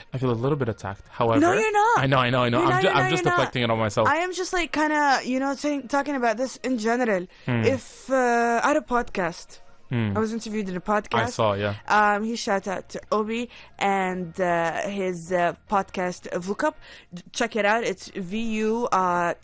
I feel a little bit attacked. However, No, you're not. I know. I'm just deflecting it on myself. I am just like kind of, talking about this in general. If I had a podcast, I was interviewed in a podcast. I saw, yeah. He shout out to Obi and his podcast VUCUP. Check it out. It's VUKUP.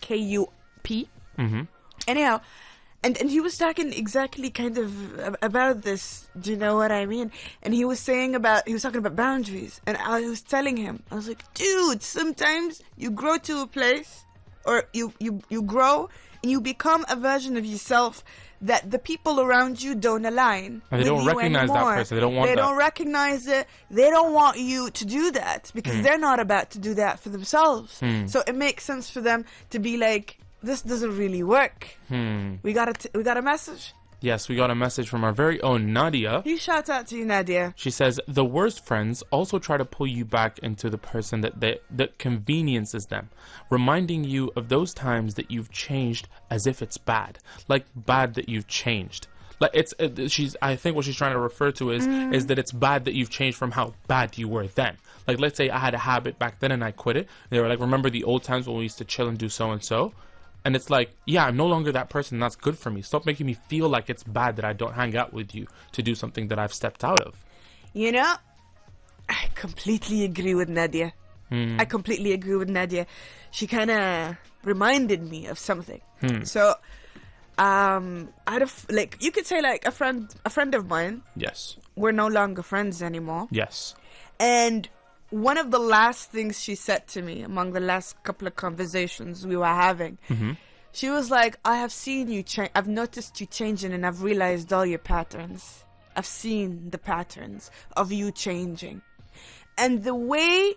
Anyhow. And he was talking exactly kind of about this. Do you know what I mean? And he was talking about boundaries. And I was telling him, I was like, dude, sometimes you grow to a place, or you grow and you become a version of yourself that the people around you don't align. And they don't recognize that person. They don't want that. They don't recognize it. They don't want you to do that because they're not about to do that for themselves. So it makes sense for them to be like, this doesn't really work. We got a message. Yes, we got a message from our very own Nadia. He shouts out to you, Nadia. She says, the worst friends also try to pull you back into the person that conveniences them, reminding you of those times that you've changed as if it's bad. Like bad that you've changed. Like I think what she's trying to refer to is that it's bad that you've changed from how bad you were then. Like, let's say I had a habit back then and I quit it. They were like, remember the old times when we used to chill and do so and so? And it's like, yeah, I'm no longer that person. That's good for me. Stop making me feel like it's bad that I don't hang out with you to do something that I've stepped out of. You know, I completely agree with Nadia. I completely agree with Nadia. She kind of reminded me of something. So, you could say like a friend of mine. Yes. We're no longer friends anymore. Yes. And one of the last things she said to me among the last couple of conversations we were having, she was like, I have seen you change. I've noticed you changing and I've realized all your patterns. I've seen the patterns of you changing. And the way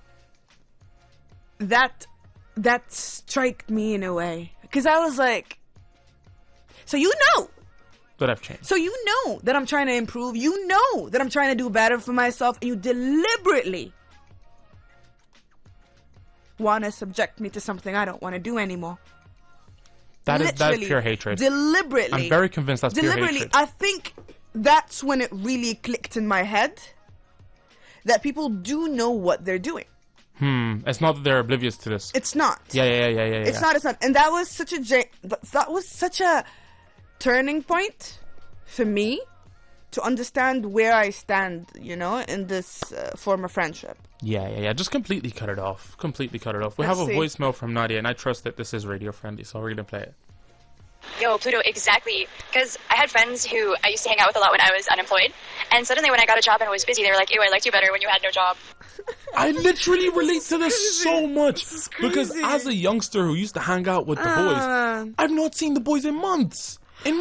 that struck me in a way. Because I was like, so you know. That I've changed. So you know that I'm trying to improve. You know that I'm trying to do better for myself. And you deliberately want to subject me to something I don't want to do anymore. That's pure hatred. Deliberately. I'm very convinced that's pure hatred. I think that's when it really clicked in my head that people do know what they're doing. It's not that they're oblivious to this. It's not. Yeah. It's not. And that was such a turning point for me to understand where I stand, in this form of friendship. Yeah. Just completely cut it off. We have a voicemail from Nadia, and I trust that this is radio friendly, so we're going to play it. Yo, Pluto, exactly. Because I had friends who I used to hang out with a lot when I was unemployed, and suddenly when I got a job and was busy, they were like, ew, I liked you better when you had no job. I literally relate to this so much. Because as a youngster who used to hang out with the boys, I've not seen the boys in months. And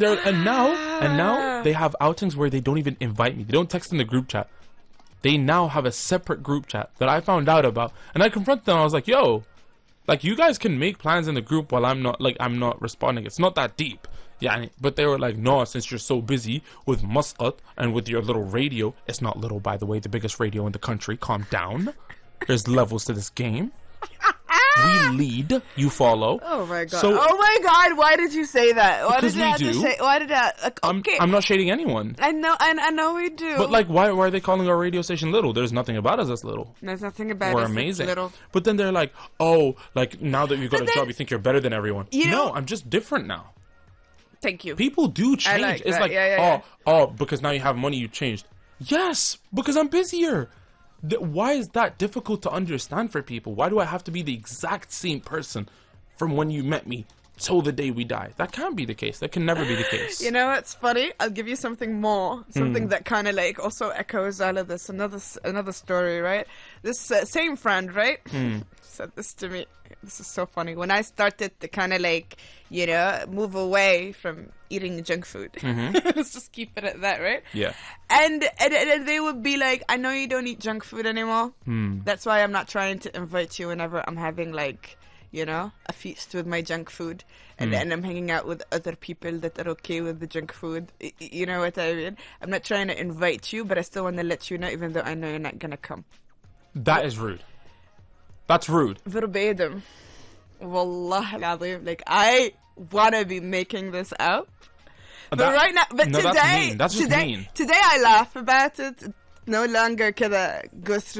now they have outings where they don't even invite me. They don't text in the group chat. They now have a separate group chat that I found out about, and I confronted them. I was like, yo, like, you guys can make plans in the group while I'm not responding. It's not that deep. Yeah, but they were like, no, since you're so busy with Muscat and with your little radio. It's not little, by the way, the biggest radio in the country. Calm down. There's levels to this game. We lead, you follow. Oh my god! Why did you say that? Why because did you have to say? Why did I? Okay. I'm not shading anyone. I know we do. But like, why are they calling our radio station little? There's nothing about us that's little. There's nothing about We're us amazing. That's little. But then they're like, oh, like now that you've got a job, you think you're better than everyone. No, I'm just different now. Thank you. People do change. Like it's that. like, oh, because now you have money, you changed. Yes, because I'm busier. Why is that difficult to understand for people? Why do I have to be the exact same person from when you met me till the day we die? That can't be the case. That can never be the case. You know what's funny? I'll give you something more. Something that kind of like also echoes all of this. Another story, right? This same friend, right? Said this to me. This is so funny. When I started to kind of like, move away from eating junk food. Let's just keep it at that, right? Yeah. And they would be like, I know you don't eat junk food anymore. That's why I'm not trying to invite you whenever I'm having like, a feast with my junk food. And then I'm hanging out with other people that are okay with the junk food. You know what I mean? I'm not trying to invite you, but I still want to let you know, even though I know you're not going to come. That is rude. That's rude. Verbatim. Wallah al-azim. Like, I want to be making this up. But right now, that's mean. That's just mean. Today I laugh about it. No longer can I go through